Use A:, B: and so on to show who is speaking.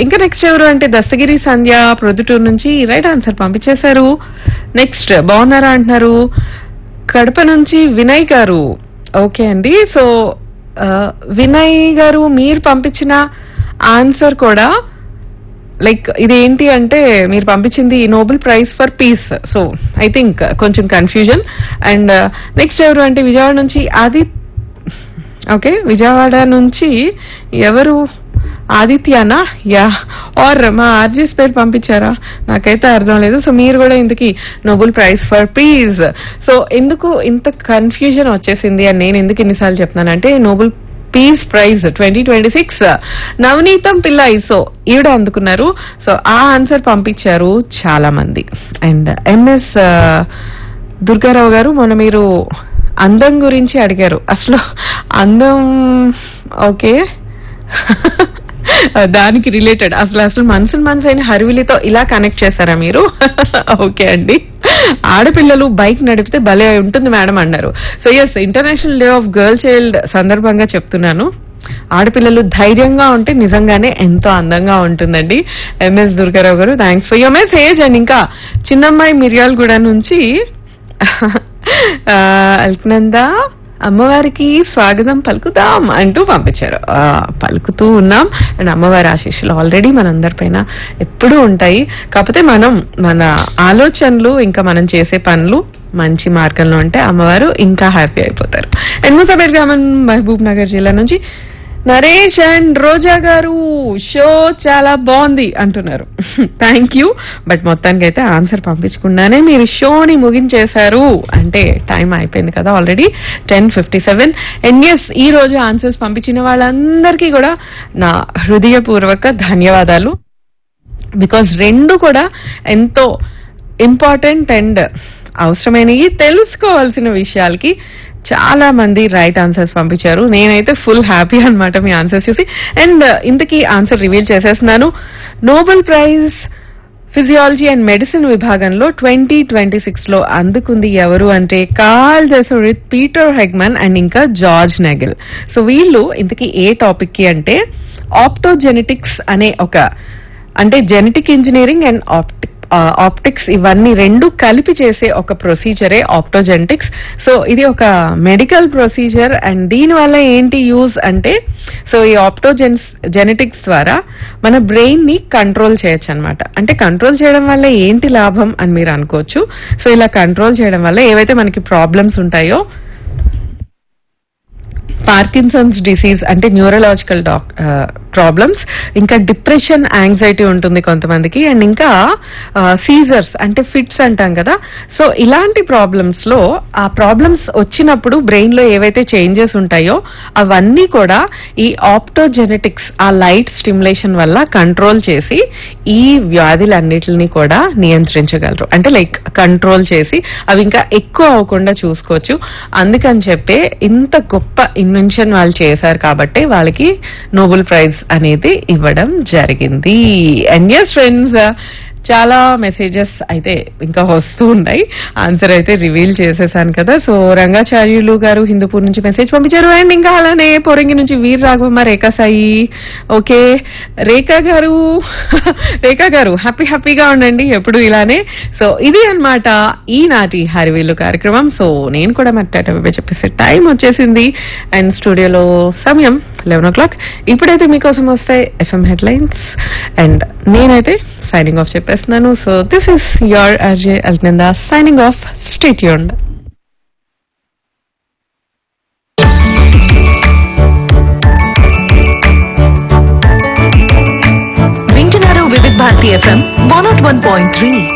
A: ఇంకా నెక్స్ట్ ఎవరు అంటే దస్తగిరి సంధ్య ప్రొద్దుటూరు నుంచి రైట్ ఆన్సర్ పంపించేశారు. నెక్స్ట్ బాగున్నారా అంటున్నారు కడప నుంచి వినయ్ గారు. ఓకే అండి. సో వినయ్ గారు మీరు పంపించిన ఆన్సర్ కూడా లైక్ ఇదేంటి అంటే మీరు పంపించింది Nobel prize for piece. So I think కొంచెం కన్ఫ్యూజన్. అండ్ నెక్స్ట్ ఎవరు అంటే విజయవాడ నుంచి ఓకే విజయవాడ నుంచి ఎవరు ఆదిత్యనా యా ఆర్ మా ఆర్జీస్ పేరు పంపించారా నాకైతే అర్థం లేదు. సో మీరు కూడా ఇందుకి Nobel prize for piece. So ఎందుకు ఇంత కన్ఫ్యూజన్ వచ్చేసింది అని నేను ఎందుకు ఇన్నిసార్లు చెప్తున్నానంటే Nobel peace prize 2026 నవనీతం Pillai. So ఈవిడ అందుకున్నారు. సో ఆ ఆన్సర్ పంపించారు చాలా మంది. అండ్ ఎంఎస్ దుర్గారావు గారు మొన్న మీరు అందం గురించి అడిగారు. అసలు అందం ఓకే దానికి రిలేటెడ్ అసలు మనసు అయిన హరివిలితో ఇలా కనెక్ట్ చేశారా మీరు? ఓకే అండి. ఆడపిల్లలు బైక్ నడిపితే భలే ఉంటుంది మేడం అన్నారు. So yes international day of girl child సందర్భంగా చెప్తున్నాను ఆడపిల్లలు ధైర్యంగా ఉంటే నిజంగానే ఎంతో అందంగా ఉంటుందండి. ఎంఎస్ దుర్గారావు గారు thanks for your message. And ఇంకా చిన్నమ్మాయి మిర్యాలగూడ నుంచి అల్కనంద అమ్మవారికి స్వాగతం పలుకుతాం అంటూ పంపించారు. పలుకుతూ ఉన్నాం. అండ్ అమ్మవారి ఆశీస్సులు ఆల్రెడీ మనందరిపైన ఎప్పుడూ ఉంటాయి. కాకపోతే మనం మన ఆలోచనలు ఇంకా మనం చేసే పనులు మంచి మార్గంలో ఉంటే అమ్మవారు ఇంకా హ్యాపీ అయిపోతారు. అండ్ ముసాబేర్ గ్రామం మహబూబ్ నగర్ జిల్లా నుంచి నరేష్ అండ్ రోజా గారు షో చాలా బాగుంది అంటున్నారు. Thank you. బట్ మొత్తానికి అయితే ఆన్సర్ పంపించకుండానే మీరు షోని ముగించేశారు అంటే టైం అయిపోయింది కదా ఆల్రెడీ 10:57. అండ్ ఎస్ ఈ రోజు ఆన్సర్స్ పంపించిన వాళ్ళందరికీ కూడా నా హృదయపూర్వక ధన్యవాదాలు. బికాజ్ రెండు కూడా ఎంతో ఇంపార్టెంట్ అండ్ అవసరమైనవి తెలుసుకోవాల్సిన విషయాలకి చాలా మంది రైట్ ఆన్సర్స్ పంపించారు. నేనైతే ఫుల్ హ్యాపీ అన్నమాట మీ ఆన్సర్స్ చూసి. అండ్ ఇంతకీ ఆన్సర్ రివీల్ చేసేస్తున్నాను. Nobel prize physiology and medicine విభాగంలో 2026 లో అందుకుంది ఎవరు అంటే కార్ల్ జెసరిత్, పీటర్ హెగ్మన్ అండ్ ఇంకా జార్జ్ నెగిల్. సో వీళ్ళు ఇంతకీ ఏ టాపిక్ కి అంటే ఆప్టోజెనెటిక్స్ అనే అంటే జెనెటిక్ ఇంజనీరింగ్ అండ్ ఆప్టిక్స్ ఇవన్నీ రెండు కలిపి చేసే ఒక ప్రొసీజరే ఆప్టోజెనెటిక్స్. సో ఇది ఒక మెడికల్ ప్రొసీజర్. అండ్ దీని వల్ల ఏంటి యూజ్ అంటే సో ఈ జెనెటిక్స్ ద్వారా మన బ్రెయిన్ ని కంట్రోల్ చేయొచ్చు అనమాట. అంటే కంట్రోల్ చేయడం వల్ల ఏంటి లాభం అని మీరు అనుకోవచ్చు. సో ఇలా కంట్రోల్ చేయడం వల్ల ఏవైతే మనకి ప్రాబ్లమ్స్ ఉంటాయో పార్కిన్సన్స్ డిసీజ్ అంటే న్యూరలాజికల్ ప్రాబ్లమ్స్, ఇంకా డిప్రెషన్, యాంగ్జైటీ ఉంటుంది కొంతమందికి, అండ్ ఇంకా సీజర్స్ అంటే ఫిట్స్ అంటాం కదా. సో ఇలాంటి ప్రాబ్లమ్స్ లో ఆ ప్రాబ్లమ్స్ వచ్చినప్పుడు బ్రెయిన్ లో ఏవైతే చేంజెస్ ఉంటాయో అవన్నీ కూడా ఈ ఆప్టోజెనెటిక్స్ ఆ లైట్ స్టిమ్యులేషన్ వల్ల కంట్రోల్ చేసి ఈ వ్యాధులన్నిటిని కూడా నియంత్రించగలరు. అంటే లైక్ కంట్రోల్ చేసి అవి ఇంకా ఎక్కువ అవ్వకుండా చూసుకోవచ్చు. అందుకని చెప్పే ఇంత గొప్ప ఇన్వెన్షన్ వాళ్ళు చేశారు కాబట్టి వాళ్ళకి నోబెల్ ప్రైజ్ అనేది ఇవ్వడం జరిగింది. అండ్ ఎస్ ఫ్రెండ్స్ చాలా మెసేజెస్ అయితే ఇంకా వస్తూ ఉన్నాయి. ఆన్సర్ అయితే రివీల్ చేసేసాను కదా. సో రంగాచార్యులు గారు హిందూపూర్ నుంచి మెసేజ్ పంపించారు. అండ్ ఇంకా అలానే పోరంగి నుంచి వీర్ రాఘవమ్మ, రేఖా సాయి. ఓకే రేఖా గారు హ్యాపీగా ఉండండి ఎప్పుడు ఇలానే. సో ఇది అన్నమాట ఈనాటి హరివిల్లు కార్యక్రమం. సో నేను కూడా మరి చెప్పేసి టైం వచ్చేసింది. అండ్ స్టూడియోలో సమయం 11 o'clock. ఇప్పుడైతే మీకోసం వస్తాయి FM హెడ్లైన్స్ అండ్ నేనైతే సైనింగ్ ఆఫ్ చెప్పేస్తున్నాను. So this is your RJ Alaknanda signing off. Stay tuned.
B: వింటున్నారు వివిధ భారతి FM 101.3.